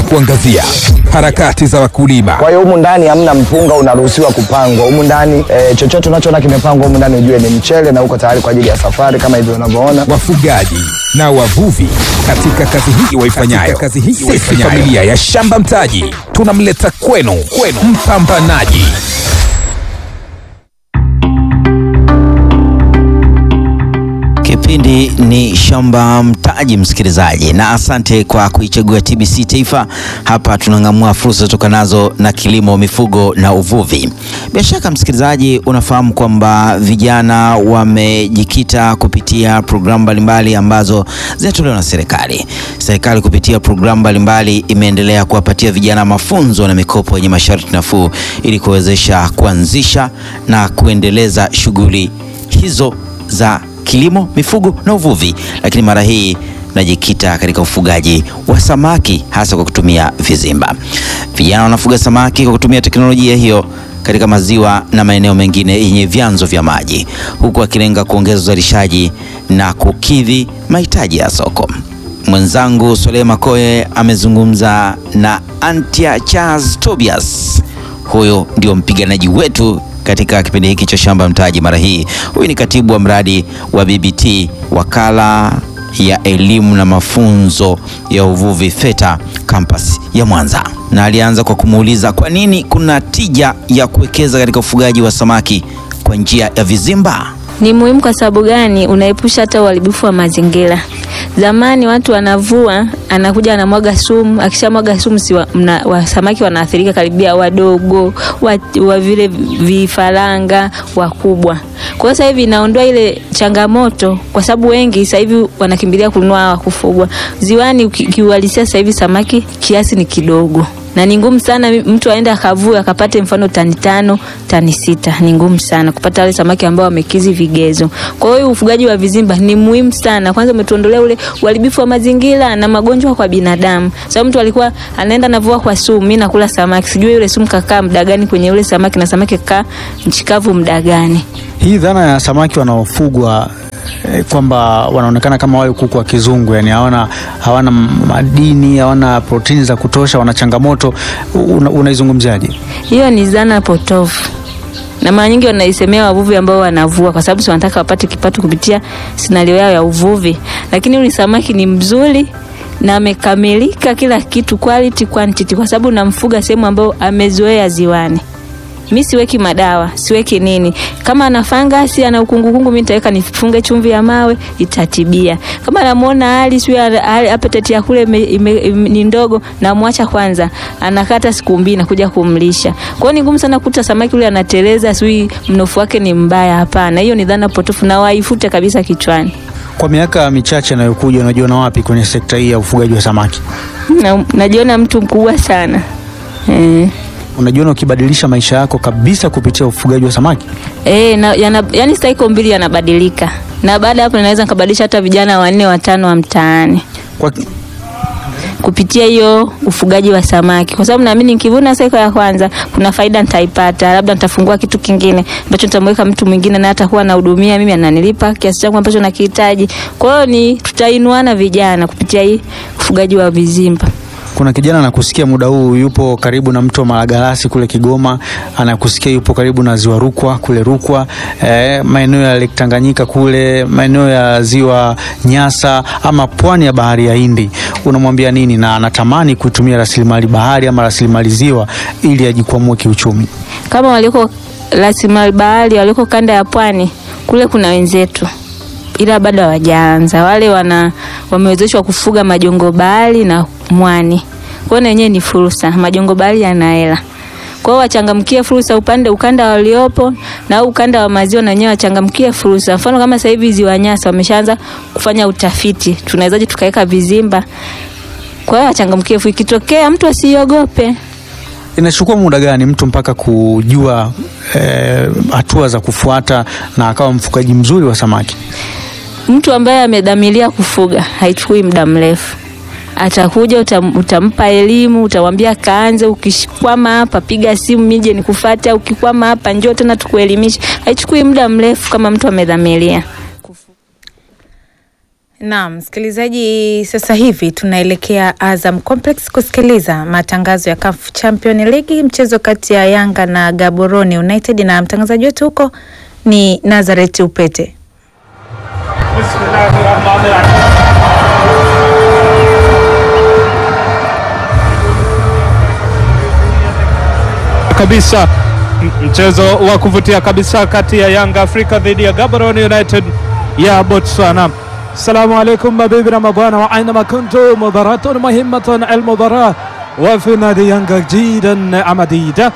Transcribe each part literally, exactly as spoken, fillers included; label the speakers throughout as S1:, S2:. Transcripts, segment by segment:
S1: kuangazia harakati za wakulima.
S2: Kwa hiyo humu ndani hamna mpunga unaruhusiwa kupangwa. Humu ndani e, chochote unachoona kimepangwa humu ndani ujue ni mchele na uko tayari kwa ajili ya safari kama hivyo unavyoona.
S1: Wafugaji na wavuvi katika kazi hii waifanyayo. Kazi hii waifanyayo. Familia ya Shamba Mtaji tunamleta kwenu, kwenu mpambanaji.
S3: Kipindi ni Shamba Mtaji, msikilizaji, na asante kwa kuichagua T B C Taifa. Hapa tunang'amua fursa zitokanazo na kilimo, mifugo na uvuvi. Bila shaka msikilizaji, unafahamu kwamba vijana wamejikita kupitia programu mbalimbali ambazo zinatolewa na serikali. Serikali kupitia programu mbalimbali imeendelea kuwapatia vijana mafunzo na mikopo yenye masharti nafuu ili kuwezesha kuanzisha na kuendeleza shughuli hizo za kilimo, mifugo na uvuvi. Lakini mara hii najikita katika ufugaji wa samaki, hasa kwa kutumia vizimba. Vijana wanafuga samaki kwa kutumia teknolojia hiyo katika maziwa na maeneo mengine yenye vyanzo vya maji, huku akilenga kuongeza uzalishaji na kukidhi mahitaji ya soko. Mwenzangu Solema Koye amezungumza na Antia Charles Tobias. Huyo ndio mpiganaji wetu katika kipindi hiki cha Shamba Mtaji mara hii. Huyu ni katibu wa mradi wa B B T, wakala ya elimu na mafunzo ya uvuvi FETA campus ya Mwanza. Na alianza kwa kumuuliza kwa nini kuna tija ya kuwekeza katika ufugaji wa samaki kwa njia ya vizimba.
S4: Ni muhimu kwa sababu gani? Unaepusha hata uharibifu wa mazingira. Zamani watu wanavua, anakuja anamwaga sumu, akishamwaga sumu si wa, mna, wa samaki wanaathirika, karibia wadogo, wa, wa vile vifaranga, wakubwa. Kwa sasa hivi inaondoa ile changamoto, kwa sababu wengi sasa hivi wanakimbilia kununua wa kufugwa. Ziwani kiuhalisia sasa hivi samaki kiasi ni kidogo. Na ni ngumu sana mtu aende akavue akapate mfano tani tano, tani sita. Ni ngumu sana kupata wale samaki ambao wamekizi vigezo. Kwa hiyo ufugaji wa vizimba ni muhimu sana. Kwanza umetuondolea ule uharibifu wa mazingira na magonjwa kwa binadamu. Sababu mtu alikuwa anaenda anavua kwa sumu, mimi nakula samaki, sijui yule sumu kakaa muda gani kwenye ule samaki na samaki kakaa nchikavu muda gani.
S5: Hii dhana ya samaki wanaofugwa eh, kwamba wanaonekana kama wale kuku wa kizungu, yani hawana hawana madini, hawana protini za kutosha, wana changamoto, unaizungumziaje?
S4: Hiyo ni dhana potofu. Na mara nyingi wanaisemea wavuvi ambao wanavua kwa sababu wanataka wapate kipato kupitia scenario yao ya uvuvi. Lakini ule samaki ni mzuri na amekamilika kila kitu, quality quantity, kwa sababu namfuga sehemu ambayo amezoea ziwani. Mimi siweki madawa, siweki nini. Kama ana fangasi, ana ukungukungu, mimi nitaweka nifunge chumvi ya mawe, itatibia. Kama namuona hali sio appetite ya kule ni ndogo, na muacha kwanza, anakata siku mbili na kuja kumlisha. Kwa hiyo ni ngumu sana kukuta samaki yule anateleza, sio mnofu wake ni mbaya. Hapana, hiyo ni dhana potofu na waifute kabisa kichwani.
S5: Kwa miaka michache inayokuja unajiona wapi kwenye sekta hii ya ufugaji wa samaki?
S4: Na, najiona mtu mkubwa sana. Eh.
S5: Unajiona ukibadilisha maisha yako kabisa kupitia ufugaji wa samaki?
S4: Eh, na yana, yani cycle mbili yanabadilika. Na baada hapo naweza nikabadilisha hata vijana wanne watano wa mtaani. Kwa kupitia hiyo ufugaji wa samaki. Kwa sababu naamini nikivuna cycle ya kwanza kuna faida nitaipata. Labda nitafungua kitu kingine ambacho nitamweka mtu mwingine na hatakuwa anahudumia mimi, ananilipa kiasi changu ambacho nakihitaji. Kwa hiyo ni tutainuana vijana kupitia hii ufugaji wa vizimba.
S5: Kuna kijana anakusikia muda huu yupo karibu na mto Malagarasi kule Kigoma, anakusikia yupo karibu na Ziwa Rukwa kule Rukwa, eh, maeneo ya Lake Tanganyika kule, maeneo ya Ziwa Nyasa ama pwani ya Bahari ya Hindi. Unamwambia nini na anatamani kutumia rasilimali bahari ama rasilimali ziwa ili ajikwamue kiuchumi?
S4: Kama waliko rasilimali bahari, waliko kanda ya pwani, kule kuna wenzetu ila bado hawajaanza. Wale wana wamewezeshwa kufuga majongo bahari na mwani. Kwa hiyo yenyewe ni fursa, majongo bahari yana hela. Kwa hiyo wachangamkie fursa upande ukanda waliopo, na ukanda wa maziwa na wenyewe wachangamkie fursa. Mfano kama sasa hivi Ziwa Nyasa wameshaanza kufanya utafiti, tunawezaje tukaweka vizimba. Kwa hiyo wachangamkie fursa, ikitokea mtu asiogope.
S5: Inachukua muda gani mtu mpaka kujua hatua eh, za kufuata na akawa mfugaji mzuri wa samaki?
S4: Mtu ambaye amedhamiria kufuga haichukui muda mrefu. Atakuja, utam, utampa elimu, utamwambia kaanze, ukikwama hapa piga simu nije nikufuate, ukikwama hapa njoo tena tukuelimishe. Haichukui muda mrefu kama mtu amedhamiria.
S6: Naam, msikilizaji, sasa hivi tunaelekea Azam Complex kusikiliza matangazo ya C A F Champions League, mchezo kati ya Yanga na Gaborone United, na mtangazaji wetu huko ni Nazareth Upete.
S7: Kabisa mchezo wa kuvutia kabisa kati ya Yanga Afrika dhidi ya Gaborone United ya Botswana. Assalamu alaikum mabibi na mabwana wa aina makuntu, mubaratun muhimmatun al-mubarak wa fi nadi Yanga jidan amadida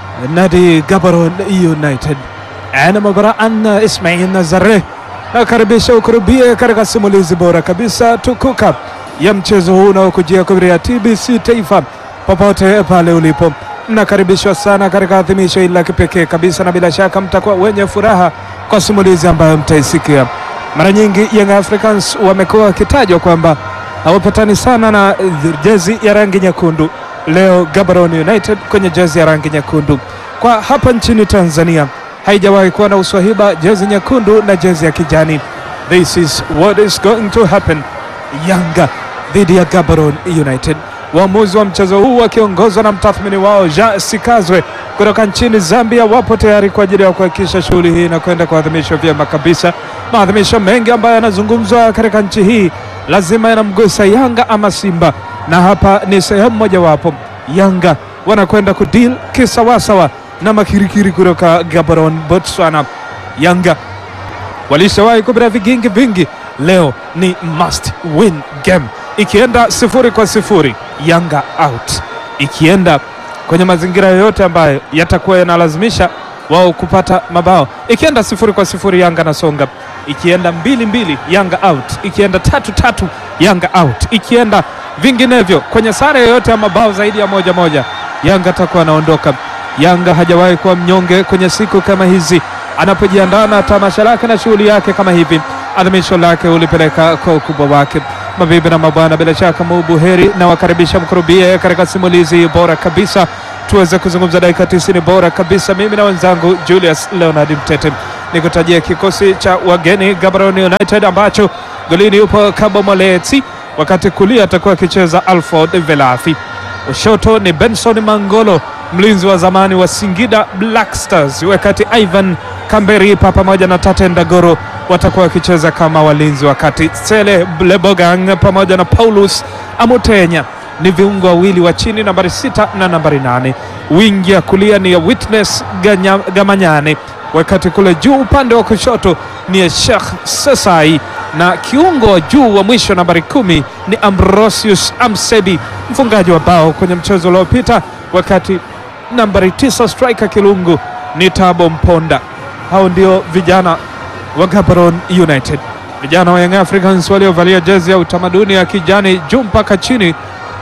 S7: nadi Gaborone United. Ana mubaraan Ismail Nazare nakaribisha ukurubie katika simulizi bora kabisa tukuka ya mchezo huu unaokujia kupitia T B C Taifa popote pale ulipo. Mnakaribishwa sana katika adhimisho hili la kipekee kabisa, na bila shaka mtakuwa wenye furaha kwa simulizi ambayo mtaisikia. Mara nyingi Young Africans wamekuwa wakitajwa kwamba hawapatani sana na jezi ya rangi nyekundu. Leo Gaborone United kwenye jezi ya rangi nyekundu. Kwa hapa nchini Tanzania haijawahi kuwa na uswahiba jezi nyekundu na jezi ya kijani. This is what is going to happen. Yanga dhidi ya Gaborone United. Waamuzi wa mchezo huu wakiongozwa na mtathmini wao Jean Sikazwe kutoka nchini Zambia wapo tayari kwa ajili ya kuhakikisha shughuli hii na kwenda kuadhimisha vyema kabisa. Maadhimisho mengi ambayo yanazungumzwa katika nchi hii lazima yanamgusa Yanga ama Simba, na hapa ni sehemu moja wapo. Yanga wanakwenda kudeal kisawasawa na makirikiri kutoka Gaborone Botswana. Yanga walishawahi kubira vigingi vingi, leo ni must win game. Ikienda sifuri kwa sifuri Yanga out, ikienda kwenye mazingira yoyote ambayo yatakuwa yanalazimisha wao kupata mabao, ikienda sifuri kwa sifuri Yanga nasonga, ikienda mbili mbili Yanga out, ikienda tatu tatu Yanga out, ikienda vinginevyo kwenye sare yoyote ya mabao zaidi ya moja moja Yanga atakuwa anaondoka. Yanga hajawahi kuwa mnyonge kwenye siku kama hizi, anapojiandaa na tamasha lake na shughuli yake kama hivi, adhimisho lake ulipeleka kwa ukubwa wake. Mabibi na mabwana, bila shaka mubuheri na wakaribisha mkurubie katika simulizi bora kabisa, tuweze kuzungumza dakika tisini bora kabisa, mimi na wenzangu Julius Leonard Mtete. Nikutajia kikosi cha wageni Gaborone United ambacho golini yupo Kabo Moletsi, wakati kulia atakuwa akicheza Alfred Velafi, ushoto ni Benson Mangolo, mlinzi wa zamani wa Singida Black Stars, wakati Ivan Kamberi pamoja na Tate Ndagoro watakuwa wakicheza kama walinzi, wakati Sele Blebogang pamoja na Paulus Amutenya ni viungo wawili wa chini, nambari sita na nambari nane. Wingi ya kulia ni ya Witness Ganya, Gamanyane, wakati kule juu upande wa kushoto ni ya Sheikh Sesai, na kiungo wa juu wa mwisho nambari kumi ni Ambrosius Amsebi, mfungaji wa bao kwenye mchezo uliopita, wakati nambari tisa striker Kilungu ni Tabo Mponda. Hao ndio vijana wa Gaborone United, vijana wa Young Africans waliovalia jezi ya utamaduni ya kijani juu mpaka chini.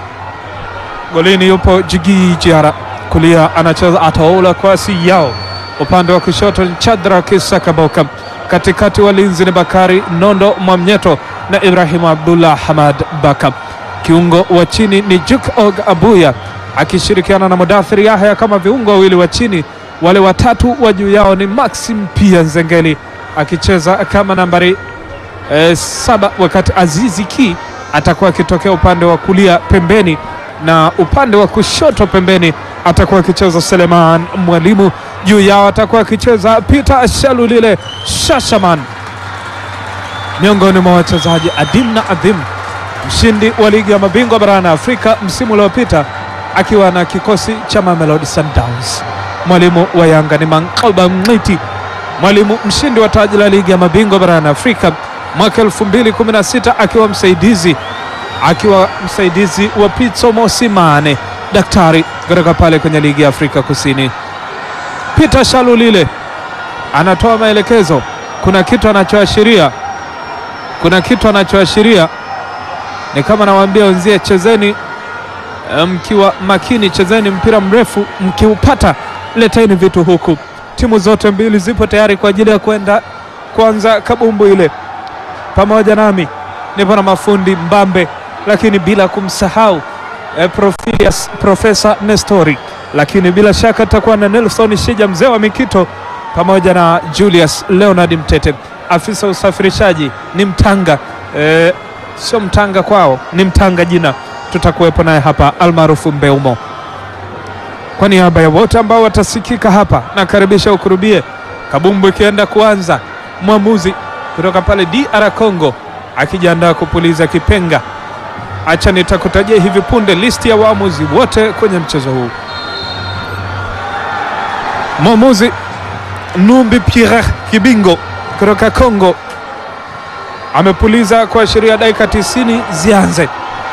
S7: Golini yupo Jigi Jiara, kulia anacheza Ataola Kwasi Yao, upande wa kushoto ni Chadra Kisakaboka, katikati walinzi ni Bakari Nondo Mwamnyeto na Ibrahim Abdullah Hamad Baka. Kiungo wa chini ni Juk Og Abuya akishirikiana na Mudathiri Yahya kama viungo wawili wa chini. Wale watatu wa juu yao ni Maxim Pia Nzengeli akicheza kama nambari e, saba, wakati Azizi Ki atakuwa akitokea upande wa kulia pembeni, na upande wa kushoto pembeni atakuwa akicheza Seleman Mwalimu. Juu yao atakuwa akicheza Peter Shalulile Shashaman, miongoni mwa wachezaji adim na adhim, mshindi wa ligi ya mabingwa barani Afrika msimu uliopita akiwa na kikosi cha Mamelodi Sundowns. Mwalimu wa Yanga ni Manqalba Mngiti, mwalimu mshindi wa taji la ligi ya mabingwa barani Afrika mwaka elfu mbili kumi na sita akiwa msaidizi akiwa msaidizi wa Pitso Mosimane, daktari kutoka pale kwenye ligi ya Afrika Kusini. Peter Shalulile anatoa maelekezo, kuna kitu anachoashiria, kuna kitu anachoashiria ni kama nawaambia wenzie, chezeni mkiwa makini, chezeni mpira mrefu, mkiupata leteni vitu huku. Timu zote mbili zipo tayari kwa ajili ya kwenda kwanza kabumbu ile. Pamoja nami nipo na mafundi Mbambe, lakini bila kumsahau eh, Profilius Profesa Nestori, lakini bila shaka tutakuwa na Nelson Shija mzee wa Mikito pamoja na Julius Leonard Mtete. Afisa usafirishaji ni Mtanga e, sio mtanga kwao, ni mtanga jina. Tutakuwepo naye hapa almaarufu Mbeumo. Kwa niaba ya wote ambao watasikika hapa, nakaribisha ukurubie kabumbu ikienda kuanza. Mwamuzi kutoka pale D R Congo akijiandaa kupuliza kipenga. Acha nitakutajia hivi punde listi ya waamuzi wote kwenye mchezo huu. Mwamuzi Numbi Pierre Kibingo kutoka Congo amepuliza kuashiria dakika tisini zianze,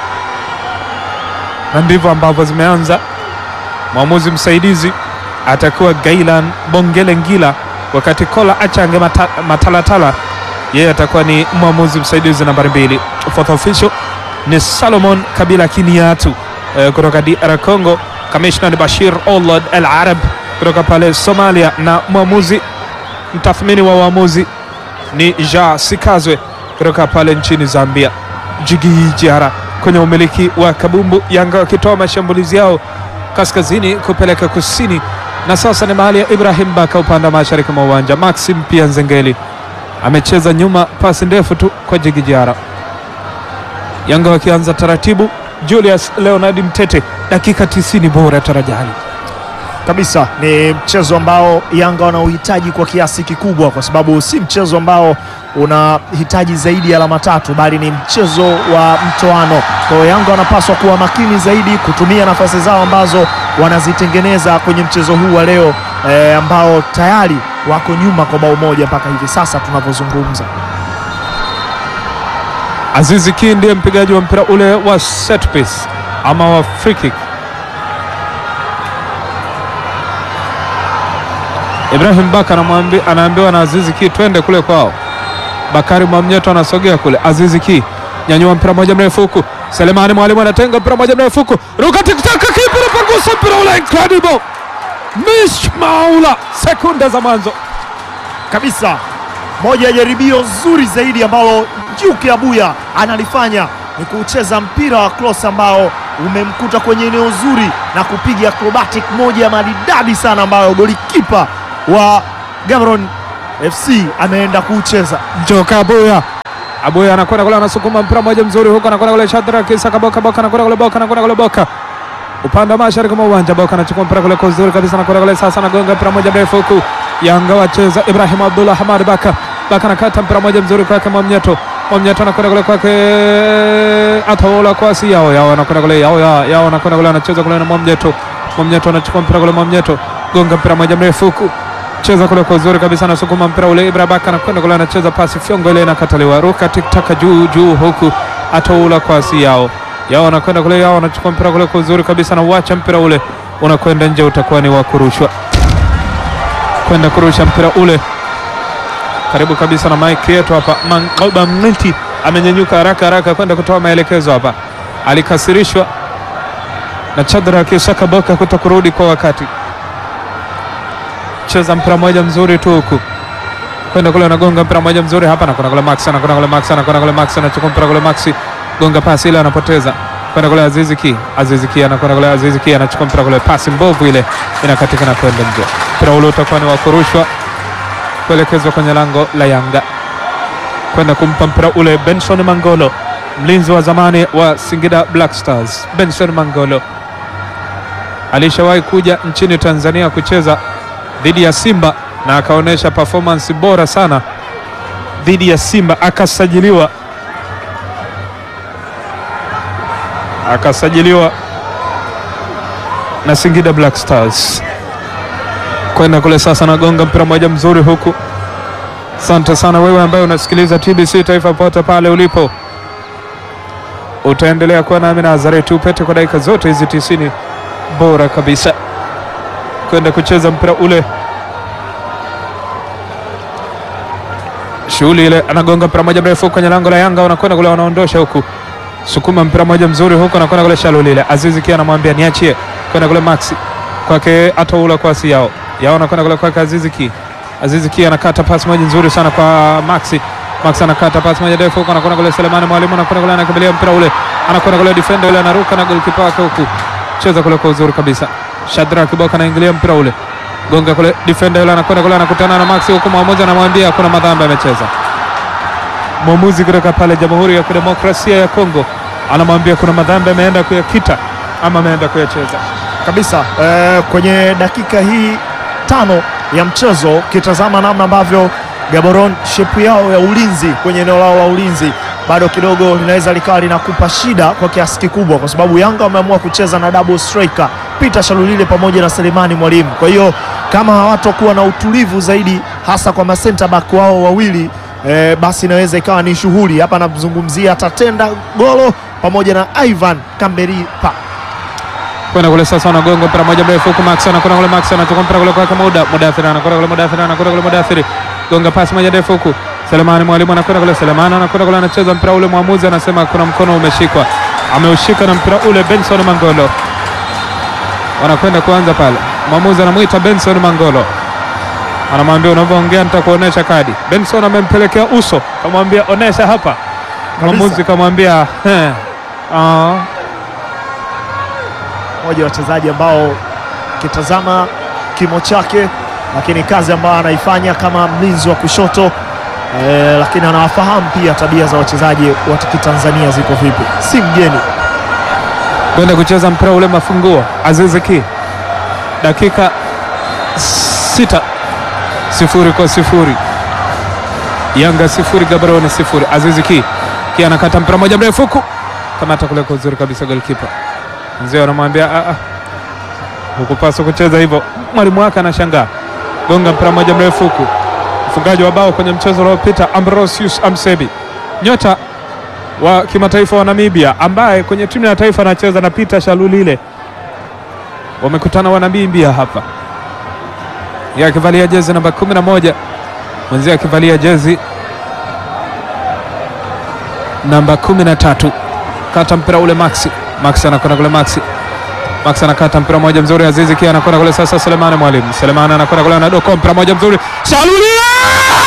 S7: na ndivyo ambavyo zimeanza. Mwamuzi msaidizi atakuwa Gailan Bongele Ngila, wakati Kola Achange mata, Matalatala yeye atakuwa ni mwamuzi msaidizi nambari mbili. Fourth official ni Salomon Kabila Kiniatu eh, kutoka D R Congo. Commissioner ni Bashir Olad El Arab kutoka pale Somalia, na mwamuzi mtathmini wa waamuzi ni Ja Sikazwe kutoka pale nchini Zambia. Jigi Jara kwenye umiliki wa kabumbu, Yanga wakitoa mashambulizi yao kaskazini kupeleka kusini, na sasa ni mahali ya Ibrahim Baka upande wa mashariki mwa uwanja. Maxim pia Nzengeli amecheza nyuma, pasi ndefu tu kwa Jigi Jara. Yanga wakianza taratibu. Julius Leonard Mtete, dakika tisini bora tarajali
S8: kabisa. Ni mchezo ambao Yanga wanaohitaji kwa kiasi kikubwa, kwa sababu si mchezo ambao unahitaji zaidi ya alama tatu, bali ni mchezo wa mtoano. Kwa hiyo Yanga wanapaswa kuwa makini zaidi, kutumia nafasi zao ambazo wanazitengeneza kwenye mchezo huu wa leo e, ambao tayari wako nyuma kwa bao moja mpaka hivi sasa tunavyozungumza.
S7: Azizi Ki ndiye mpigaji wa mpira ule wa set piece ama wa free kick. Ibrahim Baka anaambiwa na Azizi Ki twende kule kwao. Bakari Mwamnyeto anasogea kule. Azizi Ki nyanyua mpira moja mrefu huku. Selemani Mwalimu anatenga mpira moja mrefu huku. Ruka tikitaka, kipa anapangusa mpira ule, incredible Mish Maula, sekunde za mwanzo
S8: kabisa. Moja ya jaribio zuri zaidi ambalo Njuki Abuya analifanya ni kucheza mpira wa cross ambao umemkuta kwenye eneo zuri na kupiga acrobatic moja ya maridadi sana ambayo golikipa wa Gaborone F C ameenda kucheza.
S7: Njoka Abuya. Abuya anakwenda kule, anasukuma mpira moja mzuri huko, anakwenda kule Shadrack Isaka Boka Boka, anakwenda kule Boka, anakwenda kule Boka upande wa mashariki mwa uwanja. Boka anachukua mpira kule kwa uzuri kabisa, anakwenda kule sasa, anagonga mpira moja mrefu huku. Yanga wacheza Ibrahim Abdullah Hamad Baka. Baka anakata mpira moja mzuri kwake Mwamnyeto. Mwamnyeto anakwenda kule kwake Ataola kwa si yao yao, anakwenda kule yao yao, anakwenda kule, anacheza kule na Mwamnyeto. Mwamnyeto anachukua mpira kule, Mwamnyeto gonga mpira moja mrefu huku, cheza kule kwa uzuri kabisa, anasukuma mpira ule. Ibra Baka anakwenda kule, anacheza pasi fyongo ile inakataliwa. Ruka tiktaka juu juu huku, Ataola kwa si yao yao, anakwenda kule yao, anachukua mpira kule kwa uzuri kabisa, na uacha mpira ule unakwenda nje, utakuwa ni wa kurushwa, kwenda kurusha mpira ule karibu kabisa na Mike yetu hapa. Mangoba Mniti amenyanyuka haraka haraka kwenda kutoa maelekezo hapa, alikasirishwa na Chadra Kisaka Boka kutokurudi kwa wakati. Cheza mpira moja mzuri tu huku, kwenda kule, anagonga mpira moja mzuri hapa, na kuna kule Max, na kuna kule Max, na kuna kule Max, anachukua mpira kule Maxi, gonga pasi ile anapoteza, kwenda kule Azizi Ki. Azizi Ki anakwenda kule, Azizi Ki anachukua mpira kule, pasi mbovu ile inakatika na kwenda nje. Mpira ule utakuwa ni wa kurushwa kuelekezwa kwenye lango la Yanga, kwenda kumpa mpira ule Benson Mangolo, mlinzi wa zamani wa Singida Black Stars. Benson Mangolo alishawahi kuja nchini Tanzania kucheza dhidi ya Simba na akaonyesha performance bora sana dhidi ya Simba, akasajiliwa akasajiliwa na Singida Black Stars. Kwenda kule sasa, nagonga mpira moja mzuri huku. Asante sana wewe ambaye unasikiliza T B C Taifa pote pale ulipo, utaendelea kuwa nami na Azareti Upete kwa dakika zote hizi tisini bora kabisa. Kwenda kucheza mpira ule, shughuli ile, anagonga mpira moja mrefu kwenye lango la Yanga, wanakwenda kule, wanaondosha huku, sukuma mpira moja mzuri huku, anakwenda kule Shaluli ile. Azizi Ki anamwambia niachie, kwenda kule Maxi kwake Ataula kwa si yao yao, anakwenda kule kwake Azizi Ki. Azizi Ki anakata pasi moja nzuri sana kwa Maxi. Maxi anakata pasi moja ndefu huko, anakwenda kule Selemani Mwalimu, anakwenda kule, anakimbilia mpira ule, anakwenda kule defender ule, anaruka na goalkeeper wake huku, cheza kule kwa uzuri kabisa. Shadrack Boka anaingilia mpira ule, gonga kule defender ule, anakwenda kule, anakutana na Maxi huku, mwamuzi anamwambia kuna madhambi amecheza. mwamuzi kutoka pale Jamhuri ya Kidemokrasia ya Kongo anamwambia kuna madhambi ameenda kuyakita ama ameenda kuyacheza
S8: kabisa. Eh, kwenye dakika hii tano ya mchezo kitazama namna ambavyo Gaborone shepu yao ya ulinzi kwenye eneo lao la ulinzi bado kidogo linaweza likawa linakupa shida kwa kiasi kikubwa, kwa sababu Yanga wameamua kucheza na double striker Peter Shalulile pamoja na Selemani Mwalimu. Kwa hiyo kama hawatakuwa na utulivu zaidi hasa kwa center back wao wawili e, basi inaweza ikawa ni shughuli. Hapa namzungumzia Tatenda Golo pamoja na Ivan Kamberipa.
S7: Kwenda kule sasa anagonga mpira moja mrefu huko Max anakwenda kule Max anachukua mpira kule kwa muda Mudathir anakwenda kule Mudathir anakwenda kule Mudathir gonga pasi moja ndefu huko Selemani Mwalimu anakwenda kule Selemani anakwenda kule anacheza mpira ule, mwamuzi anasema kuna mkono umeshikwa, ameushika na mpira ule Benson Mangolo. Wanakwenda kuanza pale, mwamuzi anamuita Benson Mangolo, anamwambia unavyoongea nitakuonesha kadi. Benson amempelekea uso, kamwambia onesha hapa, mwamuzi kamwambia eh ah
S8: moja wa wachezaji ambao kitazama kimo chake, lakini kazi ambayo anaifanya kama mlinzi wa kushoto e, lakini anawafahamu pia tabia za wachezaji wa Kitanzania ziko vipi, si mgeni
S7: kwenda kucheza mpira ule mafunguo. Aziz Ki, dakika sita, sifuri kwa sifuri, Yanga sifuri Gaborone sifuri. Aziz Ki Ki anakata mpira moja mrefu huku, kamata kule kwa uzuri kabisa goalkeeper mzee anamwambia a a hukupaswa kucheza hivyo. Mwalimu wake anashangaa, gonga mpira moja mrefu huku. Mfungaji wa bao kwenye mchezo uliopita Ambrosius Amsebi, nyota wa kimataifa wa Namibia ambaye kwenye timu ya taifa anacheza na Peter Shalulile, wamekutana wa Namibia hapa, yeye akivalia jezi namba kumi na moja, mwenzie akivalia jezi namba kumi na tatu. Kata mpira ule Maxi Max anakwenda kule Maxi Max anakata mpira moja mzuri. Azizi Ki anakwenda kule sasa Selemani Mwalimu Selemani anakwenda kule anadoko mpira moja mzuri Shalulile